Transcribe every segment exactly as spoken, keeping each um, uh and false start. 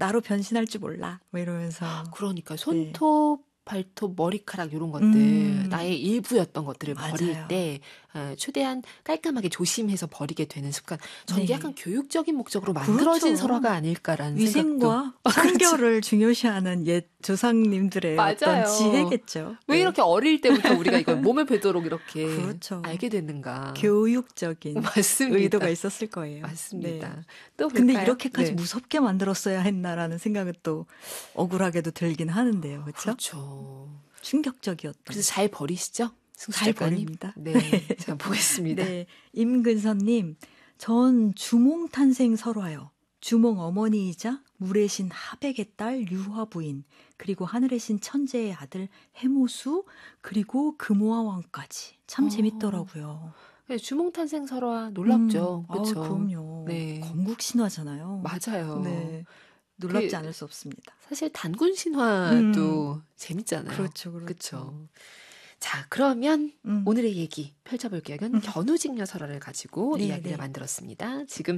나로 변신할 줄 몰라. 뭐 이러면서. 그러니까 손톱, 네. 발톱, 머리카락 이런 것들 음. 나의 일부였던 것들을 맞아요. 버릴 때 어, 최대한 깔끔하게 조심해서 버리게 되는 습관. 저는 네. 이게 약간 교육적인 목적으로 만들어진 그렇죠. 설화가 아닐까라는 위생과 생각도. 청결을 그렇죠. 중요시하는 옛 조상님들의 맞아요. 어떤 지혜겠죠. 왜 네. 이렇게 어릴 때부터 우리가 이걸 몸에 배도록 이렇게 그렇죠. 알게 됐는가. 교육적인 맞습니다. 의도가 있었을 거예요. 맞습니다. 네. 또 근데 이렇게까지 네. 무섭게 만들었어야 했나라는 생각은 또 억울하게도 들긴 하는데요. 그렇죠? 그렇죠. 충격적이었던. 그래서 잘 버리시죠? 잘 버립니다. 네. 네. 자, 보겠습니다. 네. 임근선님, 전 주몽 탄생 설화요. 주몽 어머니이자 물의 신 하백의 딸 유화 부인, 그리고 하늘의 신 천재의 아들 해모수, 그리고 금호와 왕까지. 참 어. 재밌더라고요. 네, 주몽 탄생 설화 놀랍죠. 음. 그렇죠. 아, 그럼요. 네. 건국 신화잖아요. 맞아요. 네. 놀랍지 그, 않을 수 없습니다. 사실 단군 신화도 음. 재밌잖아요. 그렇죠, 그렇죠. 그렇죠. 자, 그러면 음. 오늘의 얘기 펼쳐볼게요. 음. 견우직녀 설화를 가지고 네, 이야기를 네. 만들었습니다. 지금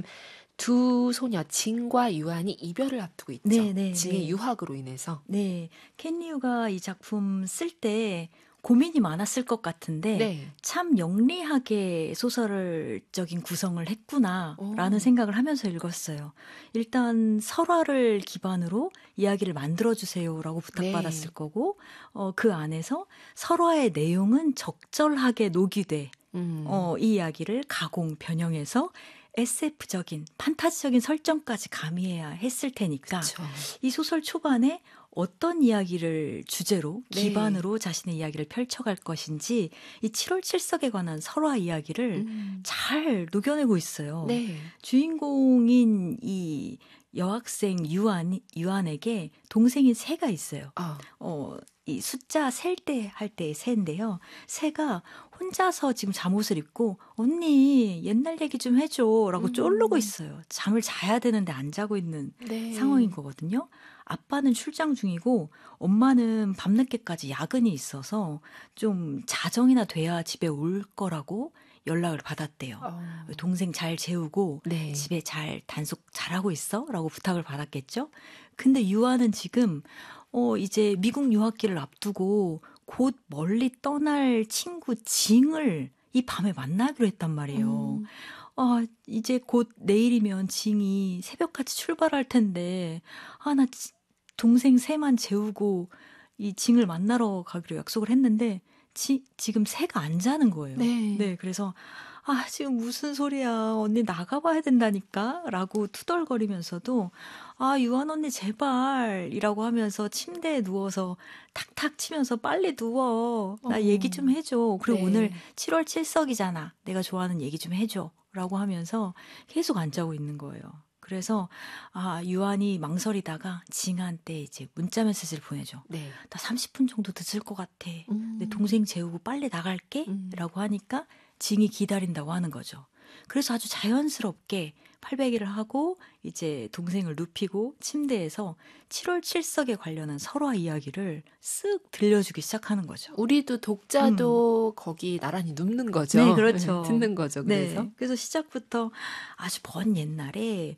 두 소녀 진과 유한이 이별을 앞두고 있죠. 네, 네, 진의 네. 유학으로 인해서. 네, 켄리우가 이 작품 쓸 때 고민이 많았을 것 같은데 네. 참 영리하게 소설적인 구성을 했구나라는 오. 생각을 하면서 읽었어요. 일단 설화를 기반으로 이야기를 만들어주세요라고 부탁받았을 네. 거고 어, 그 안에서 설화의 내용은 적절하게 녹이되 음. 어, 이 이야기를 가공, 변형해서 에스에프적인 판타지적인 설정까지 가미해야 했을 테니까 그쵸. 이 소설 초반에 어떤 이야기를 주제로 네. 기반으로 자신의 이야기를 펼쳐갈 것인지 이 칠월 칠석에 관한 설화 이야기를 음. 잘 녹여내고 있어요. 네. 주인공인 이 여학생 유한, 유한에게 동생인 새가 있어요. 어. 어, 이 숫자 셀 때 할 때의 새인데요. 새가 혼자서 지금 잠옷을 입고 언니 옛날 얘기 좀 해줘 라고 음. 쫄르고 있어요. 잠을 자야 되는데 안 자고 있는 네. 상황인 거거든요. 아빠는 출장 중이고 엄마는 밤늦게까지 야근이 있어서 좀 자정이나 돼야 집에 올 거라고 연락을 받았대요. 어. 동생 잘 재우고 네. 집에 잘 단속 잘하고 있어? 라고 부탁을 받았겠죠. 근데 유아는 지금 어 이제 미국 유학기를 앞두고 곧 멀리 떠날 친구 징을 이 밤에 만나기로 했단 말이에요. 음. 아, 이제 곧 내일이면 징이 새벽같이 출발할 텐데 아, 나 동생 새만 재우고 이 징을 만나러 가기로 약속을 했는데 지, 지금 새가 안 자는 거예요. 네. 네, 그래서 아, 지금 무슨 소리야. 언니 나가봐야 된다니까? 라고 투덜거리면서도 아, 유한 언니 제발 이라고 하면서 침대에 누워서 탁탁 치면서 빨리 누워. 나 어. 얘기 좀 해줘. 그리고 네. 오늘 칠월 칠석이잖아. 내가 좋아하는 얘기 좀 해줘. 라고 하면서 계속 안 자고 있는 거예요. 그래서 아, 유한이 망설이다가 징한테 이제 문자 메시지를 보내줘. 네. 나 삼십 분 정도 늦을 것 같아. 음. 내 동생 재우고 빨리 나갈게. 음. 라고 하니까 징이 기다린다고 하는 거죠. 그래서 아주 자연스럽게 팔베기를 하고 이제 동생을 눕히고 침대에서 칠월 칠석에 관련한 설화 이야기를 쓱 들려주기 시작하는 거죠. 우리도 독자도 음. 거기 나란히 눕는 거죠. 네, 그렇죠. 듣는 거죠. 그래서. 네, 그래서 시작부터 아주 먼 옛날에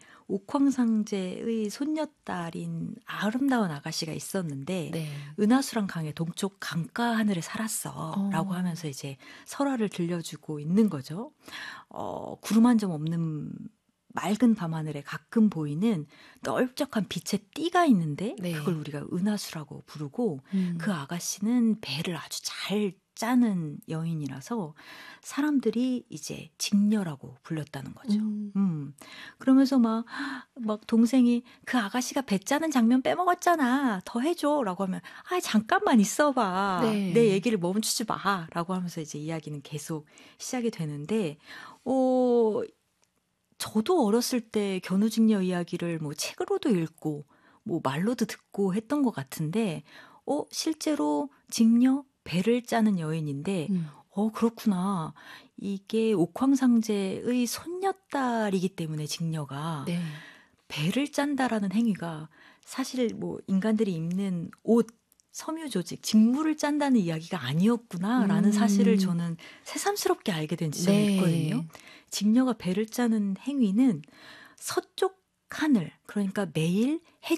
옥황상제의 손녀딸인 아름다운 아가씨가 있었는데 네. 은하수랑 강의 동쪽 강가 하늘에 살았어 어. 라고 하면서 이제 설화를 들려주고 있는 거죠. 어, 구름 한 점 없는 맑은 밤하늘에 가끔 보이는 넓적한 빛의 띠가 있는데 네. 그걸 우리가 은하수라고 부르고 음. 그 아가씨는 배를 아주 잘 짜는 여인이라서 사람들이 이제 직녀라고 불렸다는 거죠. 음. 음. 그러면서 막, 막 동생이 그 아가씨가 배 짜는 장면 빼먹었잖아. 더 해줘. 라고 하면 아, 잠깐만 있어봐. 네. 내 얘기를 멈추지 마. 라고 하면서 이제 이야기는 계속 시작이 되는데 어, 저도 어렸을 때 견우직녀 이야기를 뭐 책으로도 읽고 뭐 말로도 듣고 했던 것 같은데 어, 실제로 직녀 배를 짜는 여인인데 음. 어 그렇구나. 이게 옥황상제의 손녀딸이기 때문에 직녀가 네. 배를 짠다라는 행위가 사실 뭐 인간들이 입는 옷, 섬유 조직, 직물을 짠다는 이야기가 아니었구나라는 음. 사실을 저는 새삼스럽게 알게 된 지점이 네. 있거든요. 직녀가 배를 짜는 행위는 서쪽 하늘, 그러니까 매일